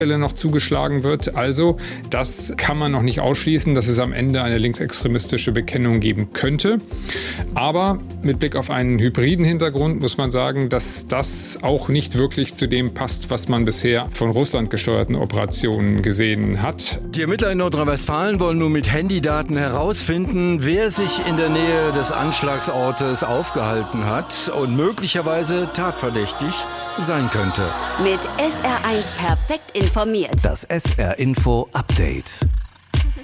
noch zugeschlagen wird. Also das kann man noch nicht ausschließen, dass es am Ende eine linksextremistische Bekennung geben könnte. Aber mit Blick auf einen hybriden Hintergrund muss man sagen, dass das auch nicht wirklich zu dem passt, was man bisher von Russland gesteuerten Operationen gesehen hat. Die Ermittler in Nordrhein-Westfalen wollen nun mit Handydaten herausfinden, wer sich in der Nähe des Anschlagsortes aufgehalten hat und möglicherweise tatverdächtig sein könnte. Mit SR1 perfekt informiert. Das SR Info Update.